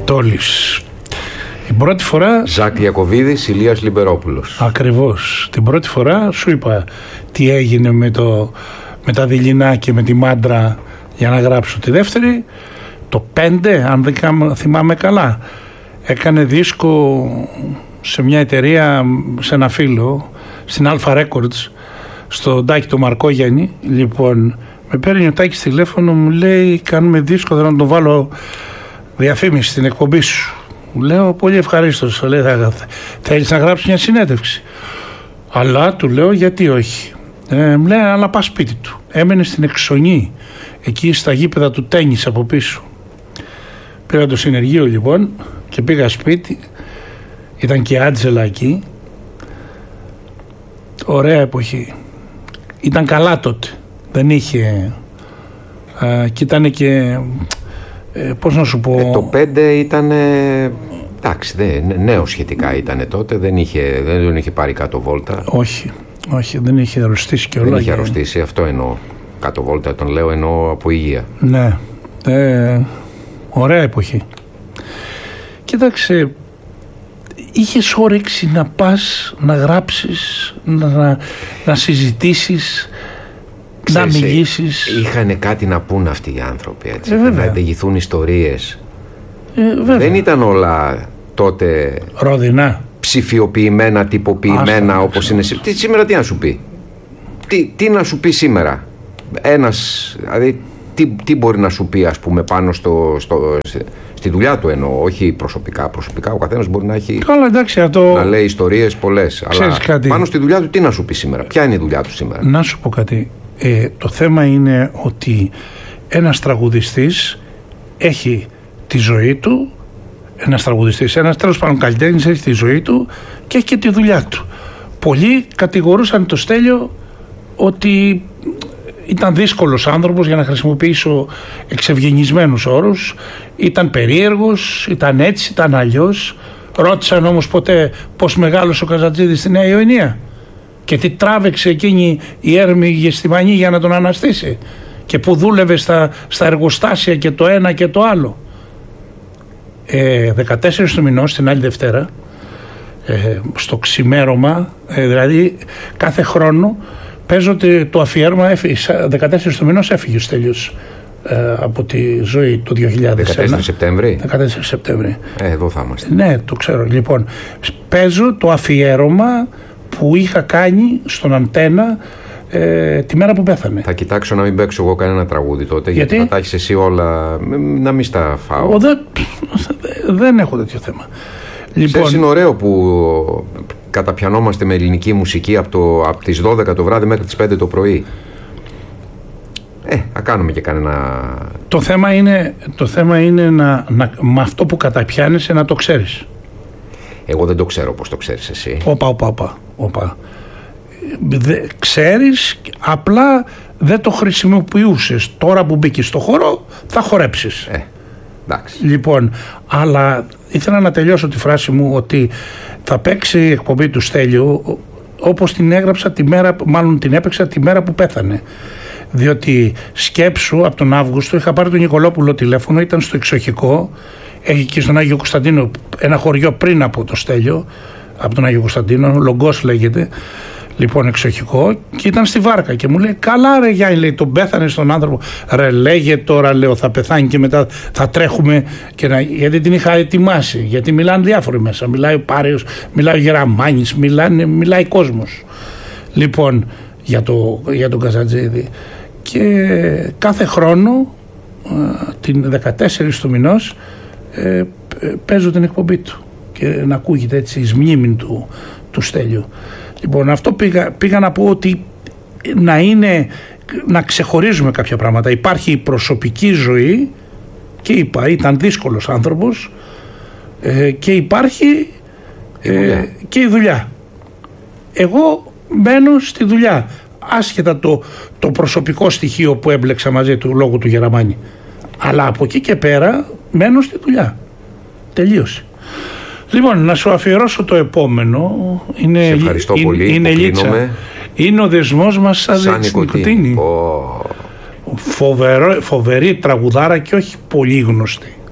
Τόλης. Την πρώτη φορά... Ζακ Ιακωβίδης, Ηλίας Λιμπερόπουλος. Ακριβώς. Την πρώτη φορά σου είπα τι έγινε με τα δειλινά και με τη μάντρα για να γράψω. Τη δεύτερη, το 5, αν δεν θυμάμαι καλά, έκανε δίσκο σε μια εταιρεία, σε ένα φίλο, στην Alpha Records, στο Τάκη το Μαρκόγιαννη. Λοιπόν, με παίρνει ο Τάκης τηλέφωνο, μου λέει κάνουμε δίσκο, θέλω να τον βάλω διαφήμιση στην εκπομπή σου. Μου λέω πολύ ευχαρίστως. Λέει, θέλεις να γράψεις μια συνέντευξη? Αλλά του λέω γιατί όχι. Μου λέει αλλά πας σπίτι του. Έμενε στην Εξονή, εκεί στα γήπεδα του τένις από πίσω. Πήρα το συνεργείο λοιπόν και πήγα σπίτι. Ήταν και η Άντζελα εκεί. Ωραία εποχή. Ήταν καλά τότε. Δεν είχε... και ήταν και... πώς να σου πω... το 5 ήταν... εντάξει, νέο σχετικά ήταν τότε. Δεν είχε πάρει κάτω βόλτα. Όχι, δεν είχε αρρωστήσει και όλα. Δεν είχε αρρωστήσει, αυτό εννοώ. Κάτω βόλτα τον λέω, εννοώ από υγεία. Ναι. Ωραία εποχή. Κοίταξε, είχες όρεξη να πας, να γράψεις, να συζητήσεις, να μιλήσεις. Είχαν κάτι να πούν αυτοί οι άνθρωποι, έτσι, να διηγηθούν ιστορίες. Δεν ήταν όλα τότε ρόδινα, ψηφιοποιημένα, τυποποιημένα όπως είναι. Σήμερα τι να σου πει? Τι να σου πει σήμερα? Ένας, δηλαδή, τι μπορεί να σου πει, ας πούμε, πάνω στη δουλειά του εννοώ, όχι προσωπικά. Προσωπικά ο καθένας μπορεί να έχει. Καλά, εντάξει, να λέει ιστορίες πολλές. Αλλά κάτι, πάνω στη δουλειά του τι να σου πει σήμερα? Ποια είναι η δουλειά του σήμερα? Να σου πω κάτι. Το θέμα είναι ότι ένας τραγουδιστής έχει τη ζωή του. Ένας τραγουδιστής, ένας τέλος πάντων καλλιτέχνης έχει τη ζωή του και έχει και τη δουλειά του. Πολλοί κατηγορούσαν το Στέλιο ότι ήταν δύσκολος άνθρωπος, για να χρησιμοποιήσω εξευγενισμένους όρους. Ήταν περίεργος, ήταν έτσι, ήταν αλλιώς. Ρώτησαν όμως ποτέ πώς μεγάλωσε ο Καζατζίδης στη Νέα Ιωνία και τι τράβεξε εκείνη η Έρμη Γεστημανή για να τον αναστήσει και που δούλευε στα εργοστάσια και το ένα και το άλλο. 14 του μηνός, την άλλη Δευτέρα, στο ξημέρωμα, δηλαδή κάθε χρόνο παίζω το αφιέρωμα. 14 του μηνός έφυγε ο Στέλιος από τη ζωή του 2001. 14 Σεπτέμβρη. 14 Σεπτέμβρη. Εδώ θα είμαστε. Ναι, το ξέρω. Λοιπόν, παίζω το αφιέρωμα που είχα κάνει στον Αντένα τη μέρα που πέθανε. Θα κοιτάξω να μην παίξω εγώ κανένα τραγούδι τότε, γιατί θα τα έχεις εσύ όλα, να μην στα φάω. Δεν έχω τέτοιο θέμα. Λοιπόν, είναι ωραίο που καταπιανόμαστε με ελληνική μουσική από τις 12 το βράδυ μέχρι τις 5 το πρωί. Να κάνουμε και κανένα... Το θέμα είναι με αυτό που καταπιάνεσαι να το ξέρεις. Εγώ δεν το ξέρω πώς το ξέρεις εσύ. Όπα. Ξέρεις, απλά δεν το χρησιμοποιούσες. Τώρα που μπήκες στο χώρο θα χορέψεις. Εντάξει. Λοιπόν, αλλά ήθελα να τελειώσω τη φράση μου ότι θα παίξει η εκπομπή του Στέλιου όπως την έγραψα την έπαιξα τη μέρα που πέθανε. Διότι σκέψου, από τον Αύγουστο είχα πάρει τον Νικολόπουλο τηλέφωνο, ήταν στο Εξοχικό, έχει εκεί στον Άγιο Κωνσταντίνο, ένα χωριό πριν από το Στέλιο, από τον Άγιο Κωνσταντίνο, Λογκός λέγεται. Λοιπόν, Εξοχικό, και ήταν στη βάρκα και μου λέει: καλά, ρε Γιάννη, λέει, τον πέθανε στον άνθρωπο. Ρε, λέγε τώρα, λέω, θα πεθάνει και μετά θα τρέχουμε. Γιατί την είχα ετοιμάσει. Γιατί μιλάνε διάφοροι μέσα. Μιλάει ο Πάριος, μιλάει ο Γεραμάνης, μιλάει κόσμος. Λοιπόν, για τον Καζατζίδη. Και κάθε χρόνο, την 14 του μηνός, παίζω την εκπομπή του. Και να ακούγεται έτσι εις μνήμην του Στέλιου. Λοιπόν, αυτό πήγα να πω ότι να ξεχωρίζουμε κάποια πράγματα. Υπάρχει η προσωπική ζωή και ήταν δύσκολος άνθρωπος, και υπάρχει και η δουλειά. Εγώ μένω στη δουλειά, άσχετα το προσωπικό στοιχείο που έμπλεξα μαζί του λόγω του Γεραμάνη. Αλλά από εκεί και πέρα μένω στη δουλειά. Τελείωσε. Λοιπόν, να σου αφιερώσω το επόμενο. Σε ευχαριστώ πολύ. Είναι Λίτσα. Είναι ο δεσμός μας σαν Νικοτίνη. Φοβερή τραγουδάρα και όχι πολύ γνωστή.